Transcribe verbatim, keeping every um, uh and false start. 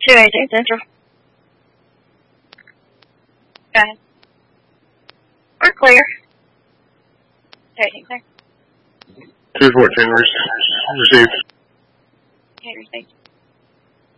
two eighteen Central. Go ahead. We're clear. two eighteen, sir. two fourteen, received. Okay, received.